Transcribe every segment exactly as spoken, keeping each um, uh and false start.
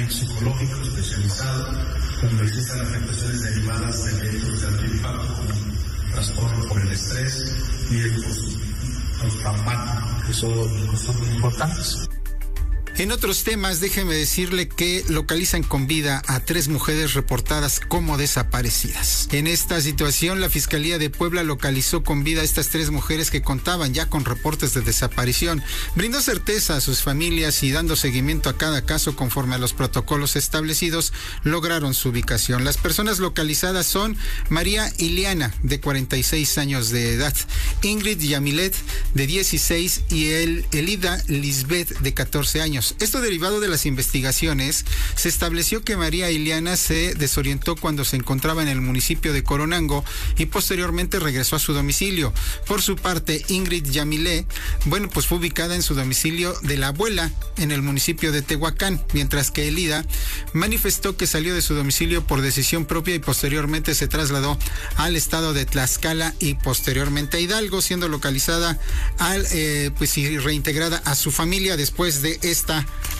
tratamiento psicológico especializado, donde existen afectaciones derivadas de eventos de alto impacto, como trastorno por el estrés y el postraumático, que son, son muy importantes. En otros temas, déjeme decirle que localizan con vida a tres mujeres reportadas como desaparecidas. En esta situación, la Fiscalía de Puebla localizó con vida a estas tres mujeres que contaban ya con reportes de desaparición. Brindó certeza a sus familias y, dando seguimiento a cada caso conforme a los protocolos establecidos, lograron su ubicación. Las personas localizadas son María Iliana, de cuarenta y seis años de edad, Ingrid Yamilet, de dieciséis, y el Elida Lisbeth, de catorce años. Esto derivado de las investigaciones, se estableció que María Iliana se desorientó cuando se encontraba en el municipio de Coronango y posteriormente regresó a su domicilio. Por su parte, Ingrid Yamilé, bueno, pues fue ubicada en su domicilio de la abuela en el municipio de Tehuacán, mientras que Elida manifestó que salió de su domicilio por decisión propia y posteriormente se trasladó al estado de Tlaxcala y posteriormente a Hidalgo, siendo localizada al, eh, pues y reintegrada a su familia después de esta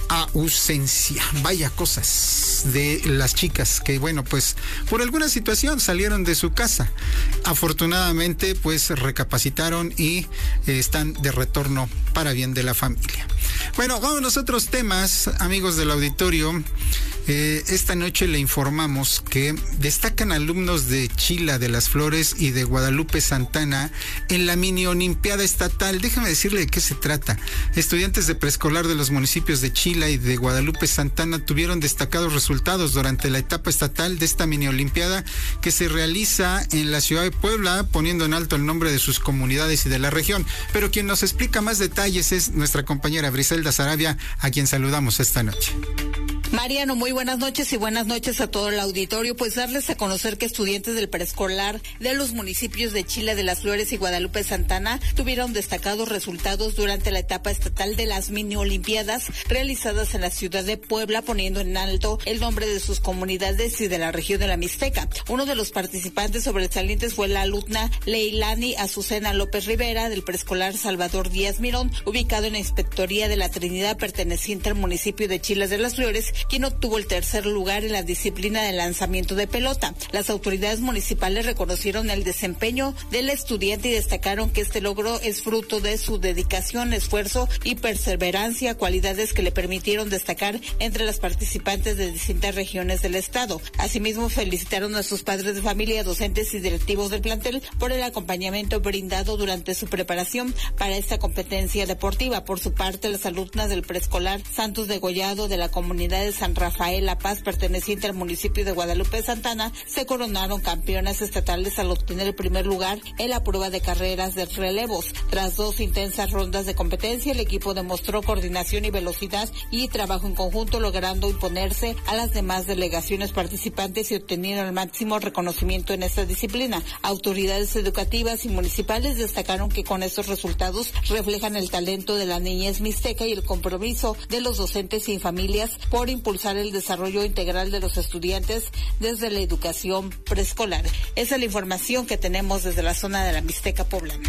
ausencia. Vaya cosas de las chicas que, bueno, pues por alguna situación salieron de su casa. Afortunadamente, pues recapacitaron y eh, están de retorno para bien de la familia. Bueno, vamos a otros temas, amigos del auditorio. Eh, esta noche le informamos que destacan alumnos de Chila de las Flores y de Guadalupe Santana en la mini olimpiada estatal. Déjame decirle de qué se trata. Estudiantes de preescolar de los municipios de Chila y de Guadalupe Santana tuvieron destacados resultados durante la etapa estatal de esta mini olimpiada que se realiza en la ciudad de Puebla, poniendo en alto el nombre de sus comunidades y de la región. Pero quien nos explica más detalles es nuestra compañera Briselda Sarabia, a quien saludamos esta noche. Mariano, muy buenas noches y buenas noches a todo el auditorio. Pues darles a conocer que estudiantes del preescolar de los municipios de Chila de las Flores y Guadalupe Santana tuvieron destacados resultados durante la etapa estatal de las mini olimpiadas realizadas en la ciudad de Puebla, poniendo en alto el nombre de sus comunidades y de la región de la Mixteca. Uno de los participantes sobresalientes fue la alumna Leilani Azucena López Rivera del preescolar Salvador Díaz Mirón, ubicado en la Inspectoría de la Trinidad perteneciente al municipio de Chila de las Flores, quien obtuvo el tercer lugar en la disciplina de lanzamiento de pelota. Las autoridades municipales reconocieron el desempeño del estudiante y destacaron que este logro es fruto de su dedicación, esfuerzo y perseverancia, cualidades que le permitieron destacar entre las participantes de distintas regiones del estado. Asimismo, felicitaron a sus padres de familia, docentes y directivos del plantel por el acompañamiento brindado durante su preparación para esta competencia deportiva. Por su parte, las alumnas del preescolar Santos Degollado de la comunidad de San Rafael La Paz, perteneciente al municipio de Guadalupe Santana, se coronaron campeonas estatales al obtener el primer lugar en la prueba de carreras de relevos. Tras dos intensas rondas de competencia, el equipo demostró coordinación y velocidad y trabajo en conjunto, logrando imponerse a las demás delegaciones participantes y obteniendo el máximo reconocimiento en esta disciplina. Autoridades educativas y municipales destacaron que con estos resultados reflejan el talento de la niñez mixteca y el compromiso de los docentes y familias por impulsar el desarrollo integral de los estudiantes desde la educación preescolar. Esa es la información que tenemos desde la zona de la Mixteca poblana.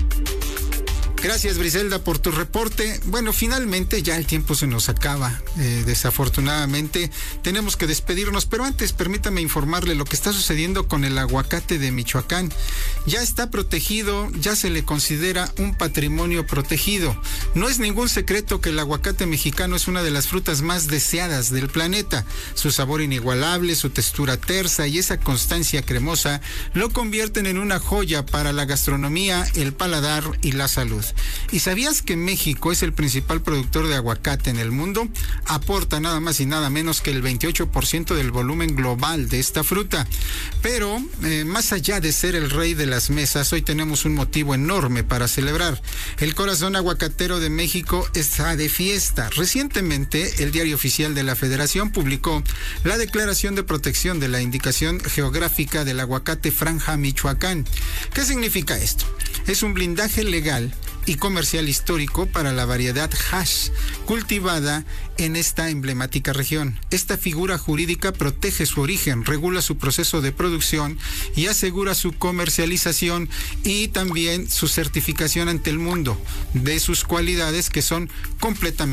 Gracias, Briselda, por tu reporte. Bueno, finalmente ya el tiempo se nos acaba. Eh, desafortunadamente tenemos que despedirnos, pero antes permítame informarle lo que está sucediendo con el aguacate de Michoacán. Ya está protegido, ya se le considera un patrimonio protegido. No es ningún secreto que el aguacate mexicano es una de las frutas más deseadas del planeta. Su sabor inigualable, su textura tersa y esa constancia cremosa lo convierten en una joya para la gastronomía, el paladar y la salud. ¿Y sabías que México es el principal productor de aguacate en el mundo? Aporta nada más y nada menos que el veintiocho por ciento del volumen global de esta fruta. Pero, eh, más allá de ser el rey de las mesas, hoy tenemos un motivo enorme para celebrar. El corazón aguacatero de México está de fiesta. Recientemente, el Diario Oficial de la Federación publicó la Declaración de Protección de la Indicación Geográfica del Aguacate Franja Michoacán. ¿Qué significa esto? Es un blindaje legal y comercial histórico para la variedad hash cultivada en esta emblemática región. Esta figura jurídica protege su origen, regula su proceso de producción y asegura su comercialización y también su certificación ante el mundo de sus cualidades, que son completamente